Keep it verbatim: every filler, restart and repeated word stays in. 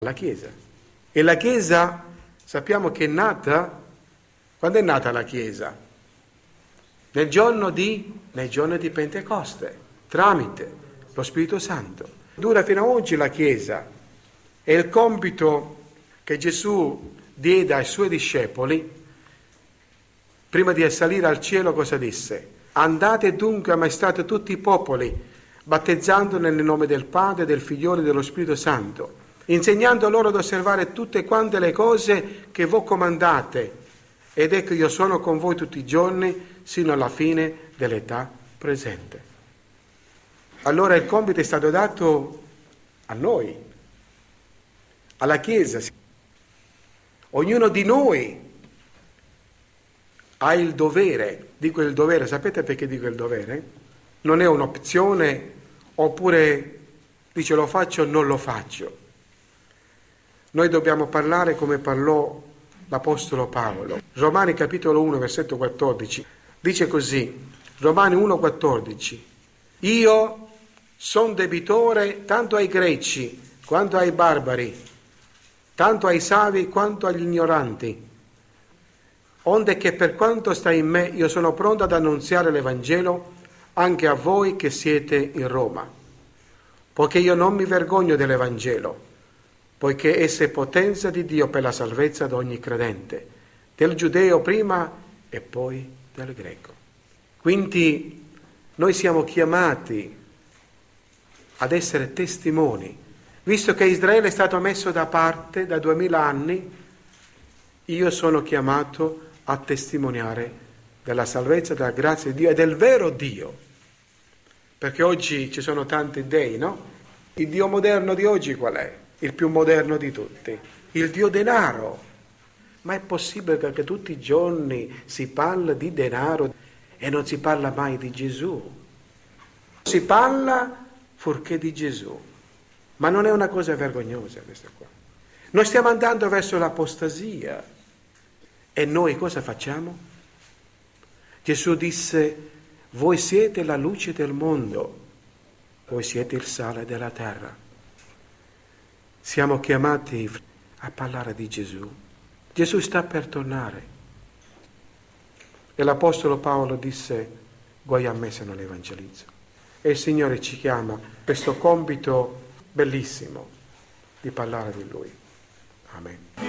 La Chiesa. E la Chiesa sappiamo che è nata, quando è nata la Chiesa? Nel giorno di, nel giorno di Pentecoste, tramite lo Spirito Santo. Dura fino ad oggi la Chiesa. E il compito che Gesù diede ai suoi discepoli, prima di salire al cielo, cosa disse? Andate dunque, ammaestrate tutti i popoli, battezzando nel nome del Padre, del Figliolo e dello Spirito Santo, insegnando loro ad osservare tutte quante le cose che voi comandate. Ed ecco, io sono con voi tutti i giorni, sino alla fine dell'età presente. Allora il compito è stato dato a noi, alla Chiesa. Ognuno di noi ha il dovere, dico il dovere, sapete perché dico il dovere? Non è un'opzione, oppure dice lo faccio o non lo faccio. Noi dobbiamo parlare come parlò l'Apostolo Paolo. Romani capitolo uno, versetto quattordici, dice così, Romani uno quattordici, io sono debitore tanto ai greci quanto ai barbari, tanto ai savi quanto agli ignoranti, onde che per quanto sta in me io sono pronto ad annunziare l'Evangelo anche a voi che siete in Roma, poiché io non mi vergogno dell'Evangelo, poiché essa è potenza di Dio per la salvezza di ogni credente, del giudeo prima e poi del greco. Quindi noi siamo chiamati ad essere testimoni, visto che Israele è stato messo da parte da duemila anni, io sono chiamato a testimoniare della salvezza, della grazia di Dio e del vero Dio. Perché oggi ci sono tanti dei, no? Il Dio moderno di oggi qual è? Il più moderno di tutti? Il Dio denaro. Ma è possibile che tutti i giorni si parla di denaro e non si parla mai di Gesù? Si parla fuorché di Gesù. Ma non è una cosa vergognosa questa qua. Noi stiamo andando verso l'apostasia. E noi cosa facciamo? Gesù disse, voi siete la luce del mondo, voi siete il sale della terra. Siamo chiamati a parlare di Gesù. Gesù sta per tornare. E l'Apostolo Paolo disse, guai a me se non evangelizzo. E il Signore ci chiama a questo compito bellissimo di parlare di Lui. Amen.